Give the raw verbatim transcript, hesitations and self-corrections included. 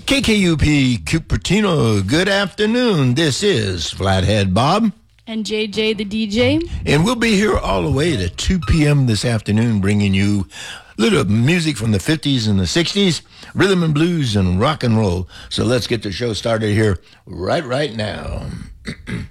K K U P Cupertino, good afternoon. This is Flathead Bob. And J J the D J. And we'll be here all the way to two p.m. this afternoon, bringing you a little music from the fifties and the sixties, rhythm and blues and rock and roll. So let's get the show started here right, right now.